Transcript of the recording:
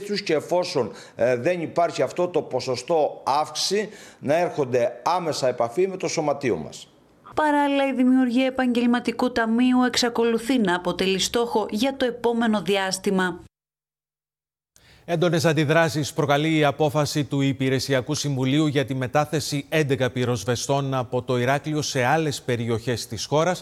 τους και εφόσον δεν υπάρχει αυτό το ποσοστό αύξηση, να έρχονται άμεσα επαφή με το σωματείο μας. Παράλληλα, η δημιουργία επαγγελματικού ταμείου εξακολουθεί να αποτελεί στόχο για το επόμενο διάστημα. Έντονες αντιδράσεις προκαλεί η απόφαση του Υπηρεσιακού Συμβουλίου για τη μετάθεση 11 πυροσβεστών από το Ηράκλειο σε άλλες περιοχές της χώρας.